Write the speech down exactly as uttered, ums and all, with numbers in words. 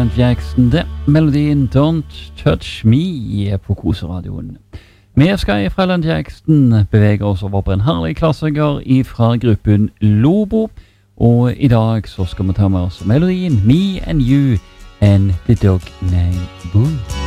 Alan Jackson, det. Melodien Don't Touch Me på Koseradioen. Vi skal fra Alan Jackson bevege oss over på en herlig klassiker fra gruppen Lobo. Og i dag så skal vi ta med oss melodien Me and You and the Dog Named Boo.